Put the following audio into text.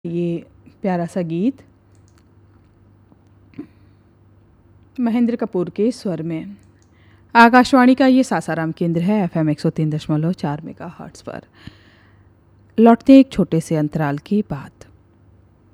ये प्यारा सा गीत महेंद्र कपूर के स्वर में। आकाशवाणी का ये सासाराम केंद्र है, FM 103.4 मेगाहर्ट्ज़ पर। लौटते एक छोटे से अंतराल के बाद।